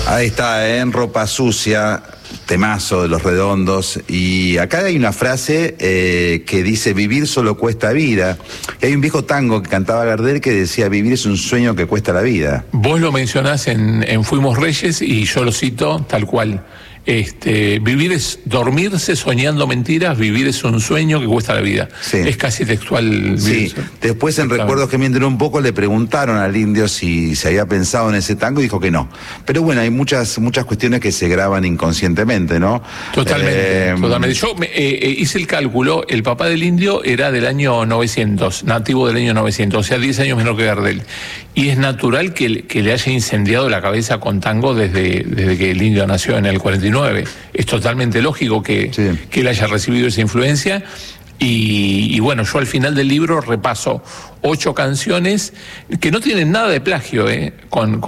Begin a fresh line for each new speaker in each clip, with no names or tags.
Ahí está, en Ropa Sucia, temazo de Los Redondos. Y acá hay una frase que dice: vivir solo cuesta vida. Y hay un viejo tango que cantaba Gardel que decía: vivir es un sueño que cuesta la vida.
Vos lo mencionás en Fuimos Reyes y yo lo cito tal cual. Vivir es dormirse soñando mentiras, vivir es un sueño que cuesta la vida.
Sí.
Es casi textual.
Sí. Después, en Recuerdos que mienten un poco, le preguntaron al Indio si se había pensado en ese tango y dijo que no. Pero bueno, hay muchas cuestiones que se graban inconscientemente, ¿no?
Totalmente. Yo hice el cálculo, el papá del Indio era del año 900, nativo del año 900, o sea, 10 años menor que Gardel. Y es natural que le haya incendiado la cabeza con tango desde que el Indio nació en el 49. Es totalmente lógico que él haya recibido esa influencia. Y bueno, yo al final del libro repaso 8 canciones que no tienen nada de plagio, con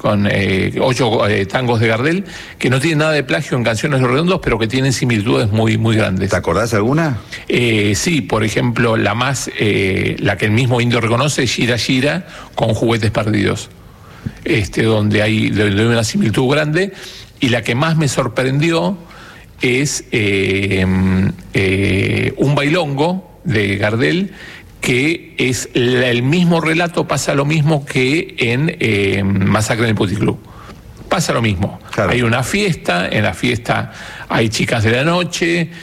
8 tangos de Gardel, que no tienen nada de plagio en Canciones de los Redondos, pero que tienen similitudes muy, muy grandes.
¿Te acordás alguna?
Sí, por ejemplo, la que el mismo Indio reconoce es Gira Gira con Juguetes Perdidos, donde hay una similitud grande. Y la que más me sorprendió es Un Bailongo de Gardel, que es el mismo relato, pasa lo mismo que en Masacre en el Puticlub. Pasa lo mismo. Claro. Hay una fiesta, en la fiesta hay chicas de la noche,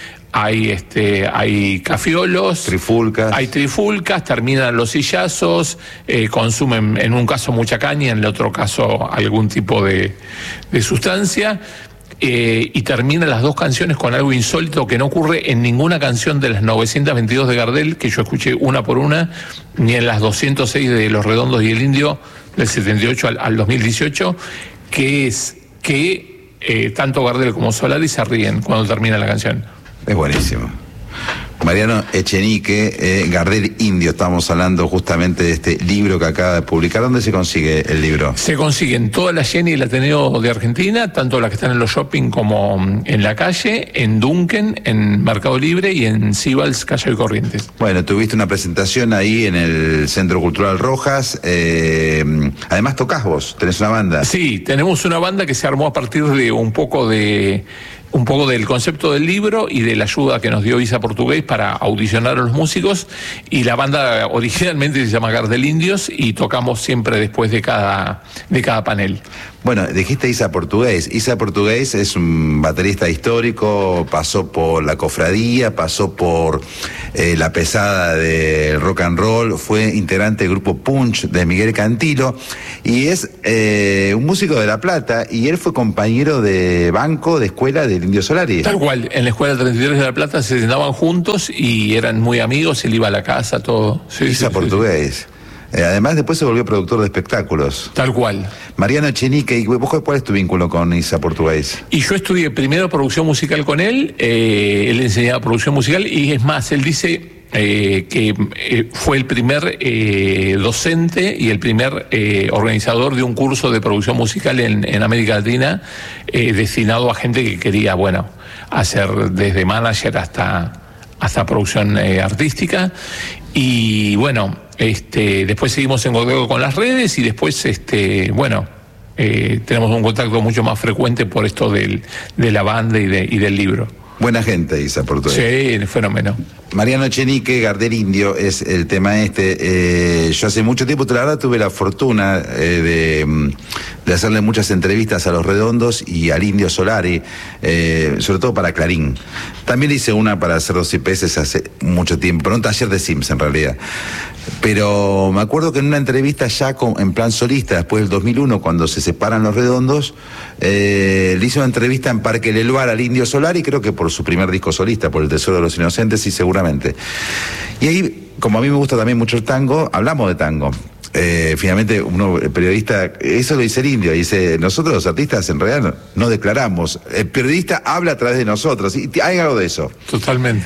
hay cafiolos, trifulcas, terminan los sillazos, consumen en un caso mucha caña, en el otro caso algún tipo de sustancia, y terminan las 2 canciones con algo insólito que no ocurre en ninguna canción de las 922 de Gardel, que yo escuché una por una, ni en las 206 de Los Redondos y el Indio, del 78 al 2018, que es que tanto Gardel como Solari se ríen cuando termina la canción.
Es buenísimo. Mariano Echenique, Gardel Indio, estamos hablando justamente de este libro que acaba de publicar. ¿Dónde se consigue el libro?
Se consigue en toda la Geni y el Ateneo de Argentina, tanto las que están en los shopping como en la calle, en Duncan, en Mercado Libre y en Sibals, Calle de Corrientes.
Bueno, tuviste una presentación ahí en el Centro Cultural Rojas. Además tocás vos, tenés una banda.
Sí, tenemos una banda que se armó a partir de un poco del concepto del libro y de la ayuda que nos dio Isa Portugués para audicionar a los músicos, y la banda originalmente se llama Gardel Indios y tocamos siempre después de cada panel.
Bueno, dijiste Isa Portugués. Isa Portugués es un baterista histórico, pasó por la Cofradía, pasó por la pesada de rock and roll, fue integrante del grupo Punch de Miguel Cantilo y es un músico de La Plata, y él fue compañero de banco de escuela del Indio Solari.
Tal cual, en la escuela 33 de La Plata se sentaban juntos y eran muy amigos, él iba a la casa, todo. Sí,
Isa Portugués. Además, después se volvió productor de espectáculos.
Tal cual. Mariano
Echenique, ¿vos cuál es tu vínculo con Isa Portugués?
Y yo estudié primero producción musical con él, él enseñaba producción musical, y es más, él dice que fue el primer docente y el primer organizador de un curso de producción musical en América Latina, destinado a gente que quería, hacer desde manager hasta producción artística. Y después seguimos en contacto con las redes y después, tenemos un contacto mucho más frecuente por esto de la banda y del libro.
Buena gente, Isa Portugués.
Sí, fenómeno.
Mariano Echenique, Gardel Indio es el tema yo hace mucho tiempo, la verdad, tuve la fortuna de hacerle muchas entrevistas a Los Redondos y al Indio Solari, sobre todo para Clarín. También hice una para Cerdos y Peces hace mucho tiempo, pero un taller de Sims en realidad. Pero me acuerdo que en una entrevista ya en plan solista, después del 2001, cuando se separan Los Redondos, le hice una entrevista en Parque Leluar al Indio Solari, creo que por su primer disco solista, por El Tesoro de los Inocentes, y seguramente. Y ahí, como a mí me gusta también mucho el tango, hablamos de tango. Finalmente, el periodista, eso lo dice el Indio, dice: nosotros los artistas en realidad no declaramos, el periodista habla a través de nosotros, y hay algo de eso.
Totalmente.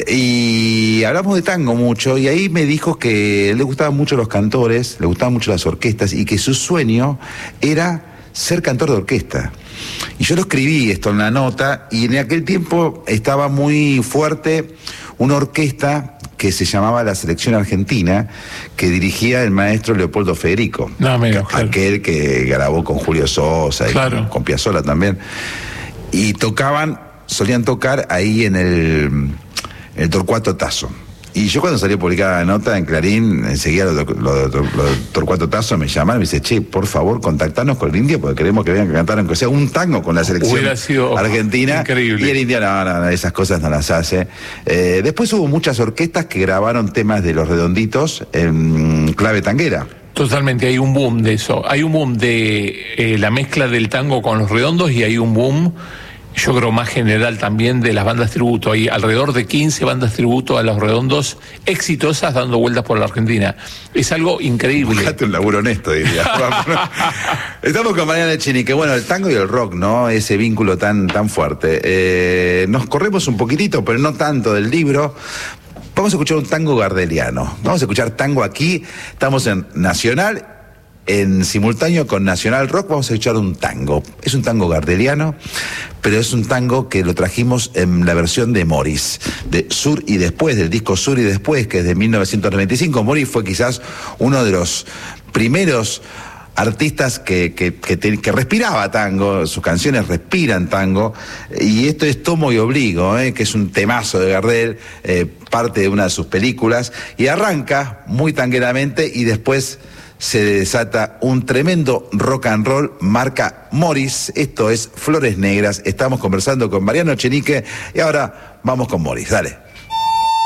Y hablamos de tango mucho, y ahí me dijo que le gustaban mucho los cantores, le gustaban mucho las orquestas, y que su sueño era ser cantor de orquesta. Y yo lo escribí esto en la nota, y en aquel tiempo estaba muy fuerte una orquesta que se llamaba La Selección Argentina, que dirigía el maestro Leopoldo Federico, aquel que grabó con Julio Sosa y con Piazzolla también. Y solían tocar ahí en el Torcuato Tasso. Y yo cuando salió publicada la nota en Clarín, enseguida los de Torcuato Tasso me llamaron y me dice, che, por favor, contactanos con el Indio porque queremos que vengan a cantar aunque sea un tango con la selección argentina.
Increíble.
Y el Indio no, esas cosas no las hace. Después hubo muchas orquestas que grabaron temas de Los Redonditos en clave tanguera.
Totalmente, hay un boom de eso. Hay un boom de la mezcla del tango con Los Redondos y hay un boom, yo creo, más general también de las bandas tributo. Hay alrededor de 15 bandas tributo a Los Redondos exitosas dando vueltas por la Argentina. Es algo increíble.
Buscate un laburo honesto, diría. Estamos con Mariano Echenique. Bueno, el tango y el rock, ¿no? Ese vínculo tan fuerte. Nos corremos un poquitito, pero no tanto del libro. Vamos a escuchar un tango gardeliano. Vamos a escuchar tango aquí. Estamos en Nacional. En simultáneo con Nacional Rock vamos a escuchar un tango. Es un tango gardeliano, pero es un tango que lo trajimos en la versión de Morris, de Sur y Después, del disco Sur y Después, que es de 1995. Morris fue quizás uno de los primeros artistas que respiraba tango, sus canciones respiran tango, y esto es Tomo y Obligo, que es un temazo de Gardel, parte de una de sus películas, y arranca muy tangueramente y después se desata un tremendo rock and roll marca Morris. Esto es Flores Negras. Estamos conversando con Mariano Echenique y ahora vamos con Morris. Dale.